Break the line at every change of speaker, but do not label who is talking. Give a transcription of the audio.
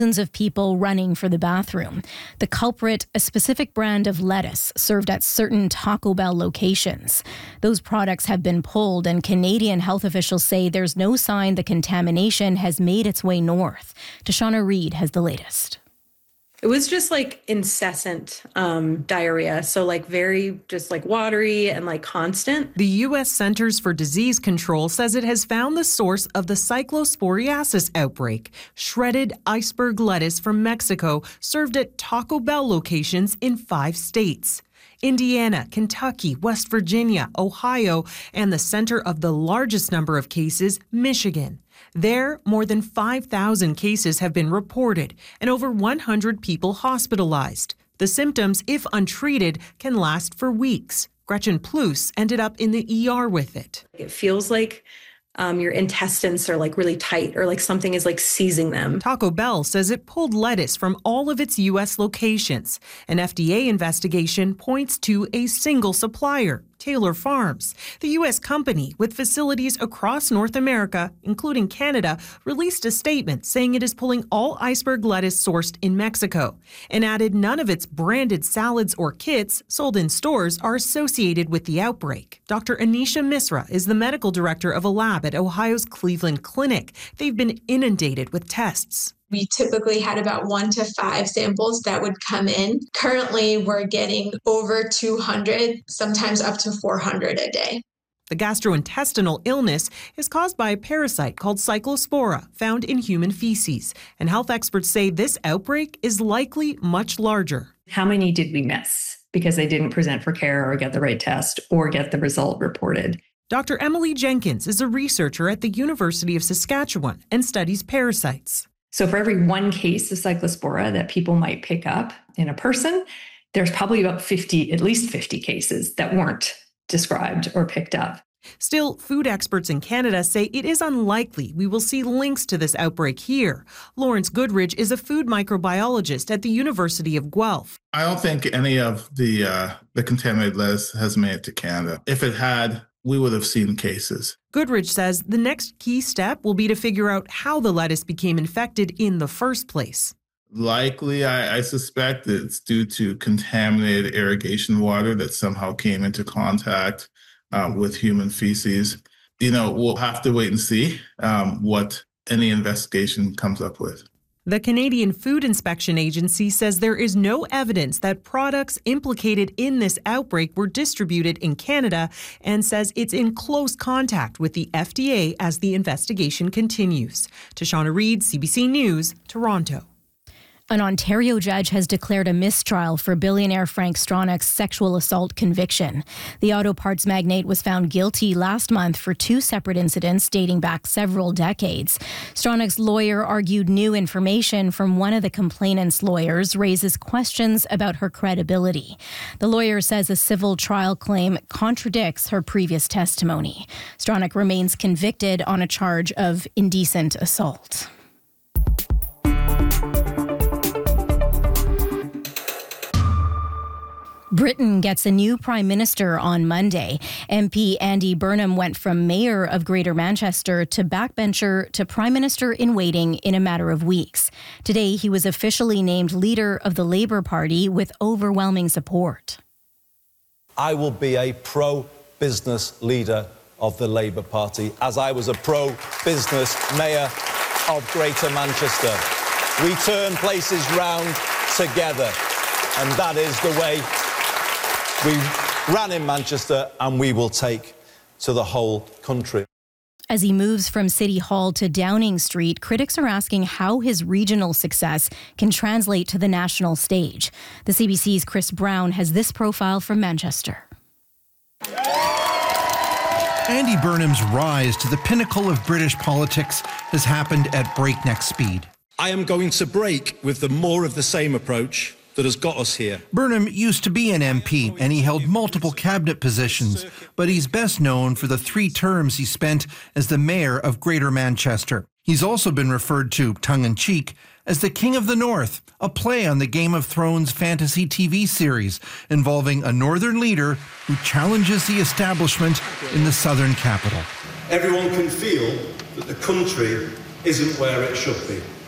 of people running for the bathroom. The culprit, a specific brand of lettuce served at certain Taco Bell locations. Those products have been pulled, and Canadian health officials say there's no sign the contamination has made its way north. Tashana Reid has the latest.
It was just like incessant diarrhea. So like very just like watery and like constant.
The U.S. Centers for Disease Control says it has found the source of the cyclosporiasis outbreak, shredded iceberg lettuce from Mexico served at Taco Bell locations in 5 states. Indiana, Kentucky, West Virginia, Ohio, and the center of the largest number of cases, Michigan. There, more than 5,000 cases have been reported and over 100 people hospitalized. The symptoms, if untreated, can last for weeks. Gretchen Plus ended up in the ER with it.
It feels like your intestines are like really tight or like something is like seizing them.
Taco Bell says it pulled lettuce from all of its U.S. locations. An FDA investigation points to a single supplier, Taylor Farms. The U.S. company, with facilities across North America, including Canada, released a statement saying it is pulling all iceberg lettuce sourced in Mexico and added none of its branded salads or kits sold in stores are associated with the outbreak. Dr. Anisha Misra is the medical director of a lab at Ohio's Cleveland Clinic. They've been inundated with tests.
We typically had about 1 to 5 samples that would come in. Currently, we're getting over 200, sometimes up to 400 a day.
The gastrointestinal illness is caused by a parasite called Cyclospora, found in human feces. And health experts say this outbreak is likely much larger.
How many did we miss because they didn't present for care or get the right test or get the result reported?
Dr. Emily Jenkins is a researcher at the University of Saskatchewan and studies parasites.
So for every 1 case of Cyclospora that people might pick up in a person, there's probably about at least 50 cases that weren't described or picked up.
Still, food experts in Canada say it is unlikely we will see links to this outbreak here. Lawrence Goodridge is a food microbiologist at the University of Guelph.
I don't think any of the contaminated lettuce has made it to Canada. If it had, we would have seen cases.
Goodridge says the next key step will be to figure out how the lettuce became infected in the first place.
Likely, I suspect it's due to contaminated irrigation water that somehow came into contact with human feces. We'll have to wait and see what any investigation comes up with.
The Canadian Food Inspection Agency says there is no evidence that products implicated in this outbreak were distributed in Canada and says it's in close contact with the FDA as the investigation continues. Tashana Reid, CBC News, Toronto.
An Ontario judge has declared a mistrial for billionaire Frank Stronach's sexual assault conviction. The auto parts magnate was found guilty last month for 2 separate incidents dating back several decades. Stronach's lawyer argued new information from one of the complainant's lawyers raises questions about her credibility. The lawyer says a civil trial claim contradicts her previous testimony. Stronach remains convicted on a charge of indecent assault. Britain gets a new Prime Minister on Monday. MP Andy Burnham went from Mayor of Greater Manchester to backbencher to Prime Minister in waiting in a matter of weeks. Today, he was officially named leader of the Labour Party with overwhelming support.
I will be a pro-business leader of the Labour Party, as I was a pro-business Mayor of Greater Manchester. We turn places round together, and that is the way we ran in Manchester, and we will take to the whole country.
As he moves from City Hall to Downing Street, critics are asking how his regional success can translate to the national stage. The CBC's Chris Brown has this profile from Manchester.
Andy Burnham's rise to the pinnacle of British politics has happened at breakneck speed.
I am going to break with the more of the same approach that has got us here.
Burnham used to be an MP and he held multiple cabinet positions, but he's best known for the 3 terms he spent as the mayor of Greater Manchester. He's also been referred to, tongue-in-cheek, as the King of the North, a play on the Game of Thrones fantasy TV series involving a northern leader who challenges the establishment in the southern capital.
Everyone can feel that the country isn't where it should be.